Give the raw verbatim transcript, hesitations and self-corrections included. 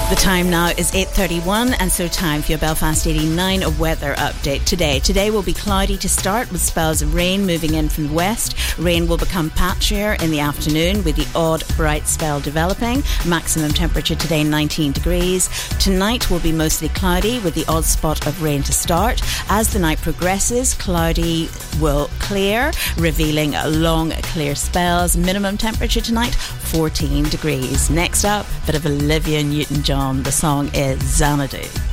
The time now is eight thirty-one, and so time for your Belfast eighty-nine weather update today. Today will be cloudy to start with spells of rain moving in from the west. Rain will become patchier in the afternoon with the odd bright spell developing. Maximum temperature today nineteen degrees. Tonight will be mostly cloudy with the odd spot of rain to start. As the night progresses, cloudy will clear, revealing long clear spells. Minimum temperature tonight fourteen degrees. Next up, bit of Olivia Newton-John. The song is Xanadu.